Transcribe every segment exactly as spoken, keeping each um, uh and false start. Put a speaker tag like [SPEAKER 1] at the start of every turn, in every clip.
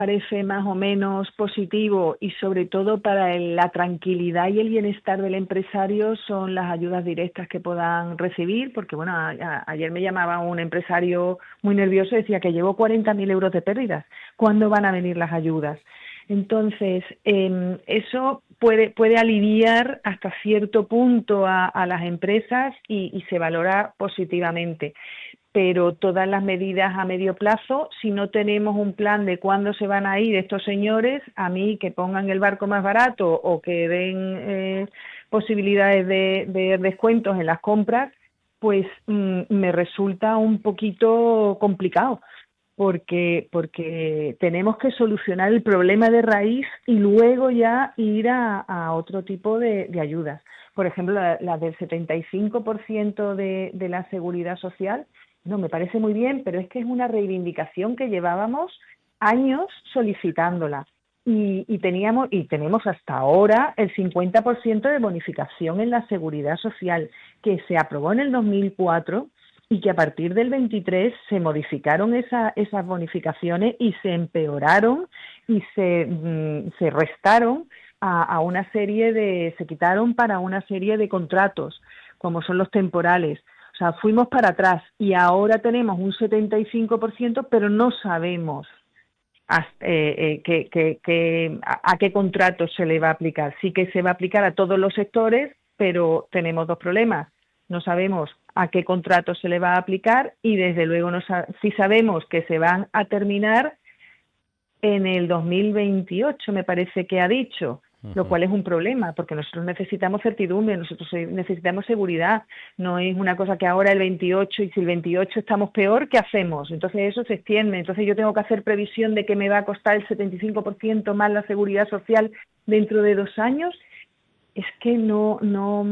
[SPEAKER 1] parece más o menos positivo y sobre todo para el- la tranquilidad y el bienestar del empresario son las ayudas directas que puedan recibir, porque bueno, a- a- ayer me llamaba un empresario muy nervioso y decía que llevo cuarenta mil euros de pérdidas. ¿Cuándo van a venir las ayudas? Entonces, eh, eso puede, puede aliviar hasta cierto punto a, a las empresas y, y se valora positivamente, pero todas las medidas a medio plazo, si no tenemos un plan de cuándo se van a ir estos señores, a mí que pongan el barco más barato o que den eh, posibilidades de, de descuentos en las compras, pues mm, me resulta un poquito complicado, porque, porque tenemos que solucionar el problema de raíz y luego ya ir a, a otro tipo de, de ayudas. Por ejemplo, la, la del setenta y cinco por ciento de, de la seguridad social, no, me parece muy bien, pero es que es una reivindicación que llevábamos años solicitándola. Y, y teníamos y tenemos hasta ahora el cincuenta por ciento de bonificación en la seguridad social, que se aprobó en el dos mil cuatro y que a partir del veintitrés se modificaron esa, esas bonificaciones y se empeoraron y se, mm, se restaron a, a una serie de, se quitaron para una serie de contratos, como son los temporales. O sea, fuimos para atrás y ahora tenemos un setenta y cinco por ciento, pero no sabemos hasta, eh, eh, que, que, que, a, a qué contrato se le va a aplicar. Sí que se va a aplicar a todos los sectores, pero tenemos dos problemas. No sabemos a qué contrato se le va a aplicar y desde luego no sa- sí sabemos que se van a terminar en el dos mil veintiocho, me parece que ha dicho, lo
[SPEAKER 2] Ujú.
[SPEAKER 1] cual es un problema, porque nosotros necesitamos certidumbre, nosotros eh, necesitamos seguridad, no es una cosa que ahora el veintiocho, y si el veintiocho estamos peor, ¿qué hacemos? Entonces eso se extiende, entonces yo tengo que hacer previsión de que me va a costar el setenta y cinco por ciento más la seguridad social dentro de dos años, es que no, no,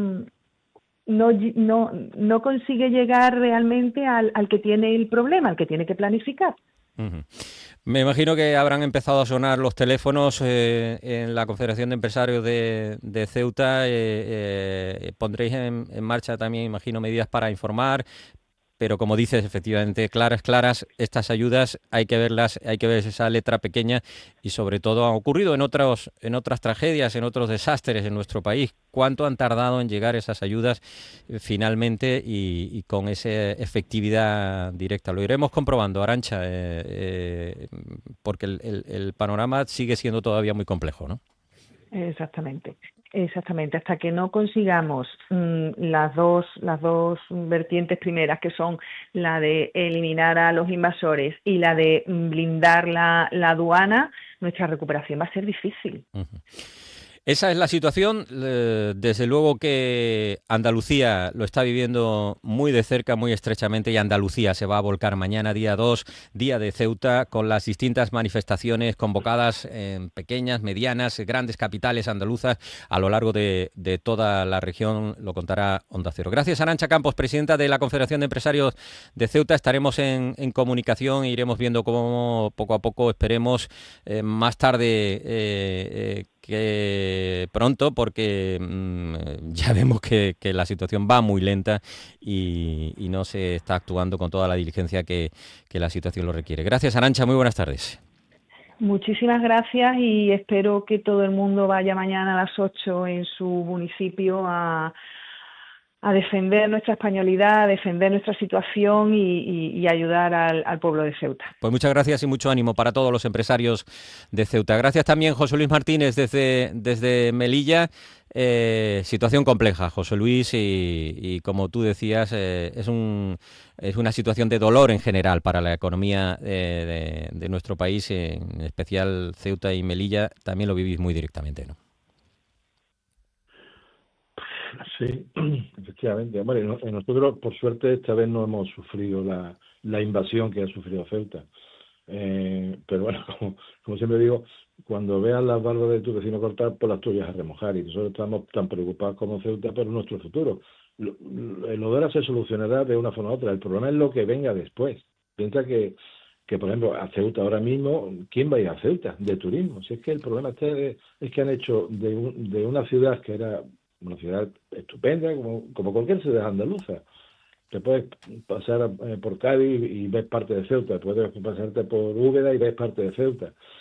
[SPEAKER 1] no, no, no consigue llegar realmente al, al que tiene el problema, al que tiene que planificar.
[SPEAKER 2] Ujú. Me imagino que habrán empezado a sonar los teléfonos eh, en la Confederación de Empresarios de, de Ceuta. Eh, eh, pondréis en, en marcha también, imagino, medidas para informar. Pero como dices, efectivamente, claras, claras, estas ayudas hay que verlas, hay que ver esa letra pequeña y sobre todo ha ocurrido en otros, en otras tragedias, en otros desastres en nuestro país. ¿Cuánto han tardado en llegar esas ayudas eh, finalmente y, y con esa efectividad directa? Lo iremos comprobando, Arantxa, eh, eh, porque el, el- el panorama sigue siendo todavía muy complejo, ¿no?
[SPEAKER 1] Exactamente, exactamente. Hasta que no consigamos mm, las dos, las dos vertientes primeras, que son la de eliminar a los invasores y la de mm, blindar la, la aduana, nuestra recuperación va a ser difícil.
[SPEAKER 2] Ujú. Esa es la situación. eh, Desde luego que Andalucía lo está viviendo muy de cerca, muy estrechamente, y Andalucía se va a volcar mañana, día dos, día de Ceuta, con las distintas manifestaciones convocadas en pequeñas, medianas, grandes capitales andaluzas a lo largo de, de toda la región. Lo contará Onda Cero. Gracias, Arantxa Campos, presidenta de la Confederación de Empresarios de Ceuta. Estaremos en, en comunicación e iremos viendo cómo poco a poco, esperemos, eh, más tarde eh, eh, que pronto, porque mmm, ya vemos que, que la situación va muy lenta y, y no se está actuando con toda la diligencia que, que la situación lo requiere. Gracias, Arantxa, muy buenas tardes.
[SPEAKER 1] Muchísimas gracias y espero que todo el mundo vaya mañana a las ocho en su municipio a, a defender nuestra españolidad, a defender nuestra situación y, y, y ayudar al, al pueblo de Ceuta.
[SPEAKER 2] Pues muchas gracias y mucho ánimo para todos los empresarios de Ceuta. Gracias también, José Luis Martínez, desde, desde Melilla. Eh, situación compleja, José Luis, y, y como tú decías, eh, es, un, es una situación de dolor en general para la economía eh, de, de nuestro país, en especial Ceuta y Melilla. También lo vivís muy directamente, ¿no?
[SPEAKER 3] Sí, efectivamente. Hombre, no- nosotros, por suerte, esta vez no hemos sufrido la, la invasión que ha sufrido Ceuta. Eh, pero bueno, como, como siempre digo, cuando veas las barbas de tu vecino cortar, pues las tuyas a remojar. Y nosotros estamos tan preocupados como Ceuta por nuestro futuro. Lo- lo- El Odera se solucionará de una forma u otra. El problema es lo que venga después. Piensa que, que, por ejemplo, a Ceuta ahora mismo, ¿quién va a ir a Ceuta de turismo? Si es que el problema está es, es que han hecho de, un- de una ciudad que era una ciudad estupenda, como, como cualquier ciudad andaluza. Te puedes pasar eh, por Cádiz y ves parte de Ceuta, puedes pasarte por Úbeda y ves parte de Ceuta.